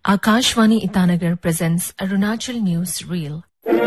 Akashvani Itanagar presents Arunachal News Reel.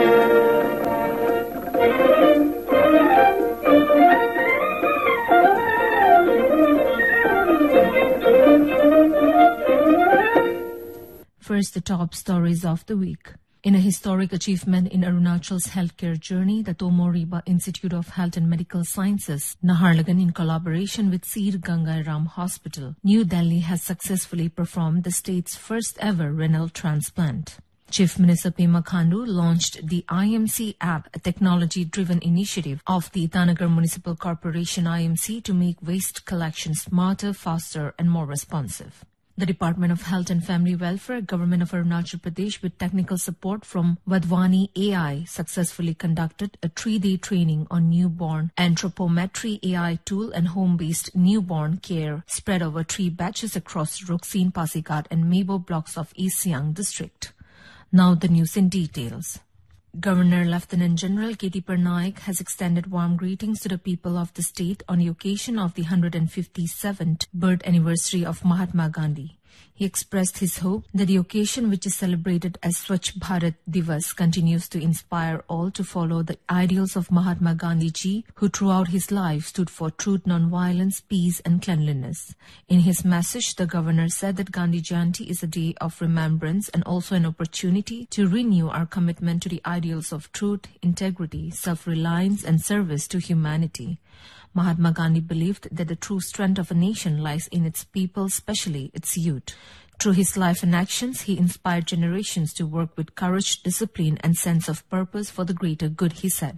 First, the top stories of the week. In a historic achievement in Arunachal's healthcare journey, the Tomoriba Institute of Health and Medical Sciences, Naharlagun, in collaboration with Sir Ganga Ram Hospital, New Delhi, has successfully performed the state's first ever renal transplant. Chief Minister Pema Khandu launched the IMC app, a technology-driven initiative of the Itanagar Municipal Corporation IMC to make waste collection smarter, faster and more responsive. The Department of Health and Family Welfare, Government of Arunachal Pradesh, with technical support from Vadvani AI, successfully conducted a 3-day training on newborn anthropometry AI tool and home-based newborn care spread over 3 batches across Ruksin, Pasigat and Mebo blocks of East Siang district. Now the news in details. Governor Lieutenant General K.T. Parnaik has extended warm greetings to the people of the state on the occasion of the 157th birth anniversary of Mahatma Gandhi. He expressed his hope that the occasion, which is celebrated as Swachh Bharat Divas, continues to inspire all to follow the ideals of Mahatma Gandhi ji, who throughout his life stood for truth, non-violence, peace and cleanliness. In his message, the governor said that Gandhi Jayanti is a day of remembrance and also an opportunity to renew our commitment to the ideals of truth, integrity, self-reliance and service to humanity. Mahatma Gandhi believed that the true strength of a nation lies in its people, especially its youth. Through his life and actions, he inspired generations to work with courage, discipline and sense of purpose for the greater good, he said.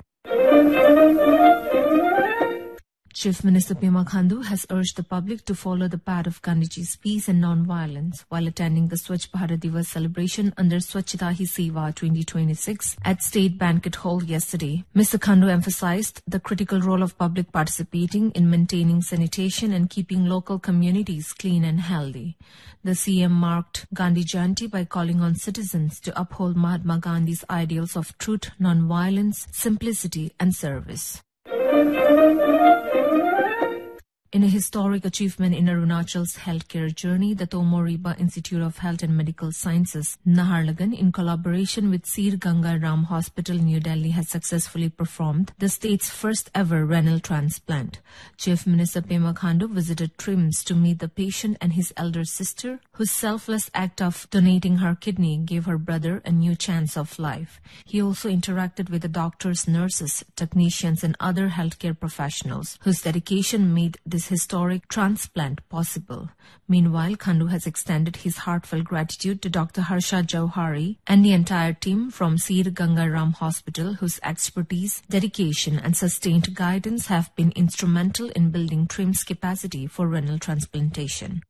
Chief Minister Pema Khandu has urged the public to follow the path of Gandhiji's peace and non-violence while attending the Swachh Bharat Divas celebration under Swachhta Hi Seva 2026 at State Banquet Hall yesterday. Mr. Khandu emphasized the critical role of public participating in maintaining sanitation and keeping local communities clean and healthy. The CM marked Gandhi Jayanti by calling on citizens to uphold Mahatma Gandhi's ideals of truth, non-violence, simplicity and service. In a historic achievement in Arunachal's healthcare journey, the Tomoriba Institute of Health and Medical Sciences, Naharlagun, in collaboration with Sir Ganga Ram Hospital, New Delhi, has successfully performed the state's first ever renal transplant. Chief Minister Pema Khandu visited TRIMS to meet the patient and his elder sister, whose selfless act of donating her kidney gave her brother a new chance of life. He also interacted with the doctors, nurses, technicians and other healthcare professionals, whose dedication made this historic transplant possible. Meanwhile, Khandu has extended his heartfelt gratitude to Dr. Harsha Jauhari and the entire team from Sir Ganga Ram Hospital, whose expertise, dedication and sustained guidance have been instrumental in building TRIMS capacity for renal transplantation.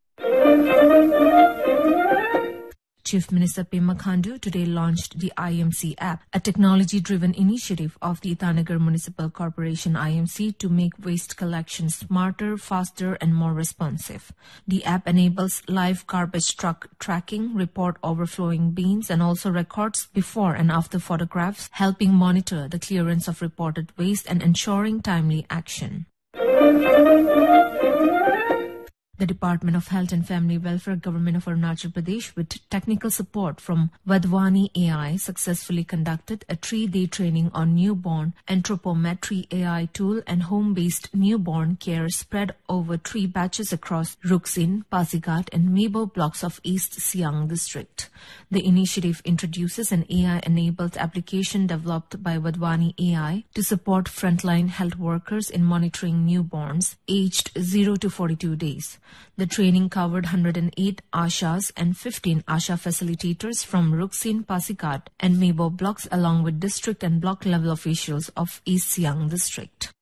Chief Minister Pema Khandu today launched the IMC app, a technology-driven initiative of the Itanagar Municipal Corporation IMC to make waste collection smarter, faster and more responsive. The app enables live garbage truck tracking, report overflowing bins and also records before and after photographs, helping monitor the clearance of reported waste and ensuring timely action. The Department of Health and Family Welfare, Government of Arunachal Pradesh, with technical support from Vadvani AI, successfully conducted a 3-day training on newborn anthropometry AI tool and home-based newborn care spread over 3 batches across Ruksin, Pasigat and Mebo blocks of East Siang district. The initiative introduces an AI-enabled application developed by Vadvani AI to support frontline health workers in monitoring newborns aged 0 to 42 days. The training covered 108 Ashas and 15 Asha facilitators from Ruksin, Pasigat and Mebo blocks along with district and block level officials of East Siang district.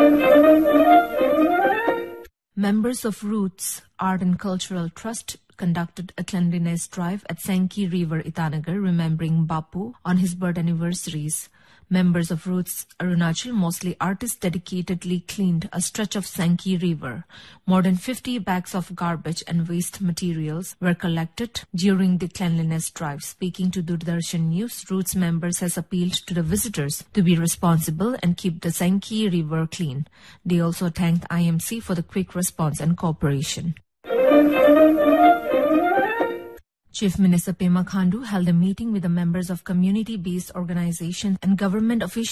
Members of Roots Art and Cultural Trust conducted a cleanliness drive at Sankey River, Itanagar, remembering Bapu on his birth anniversaries. Members of Roots Arunachal, mostly artists, dedicatedly cleaned a stretch of Sankey River. More than 50 bags of garbage and waste materials were collected during the cleanliness drive. Speaking to Doordarshan News, Roots members has appealed to the visitors to be responsible and keep the Sankey River clean. They also thanked IMC for the quick response and cooperation. Chief Minister Pema Khandu held a meeting with the members of community-based organizations and government officials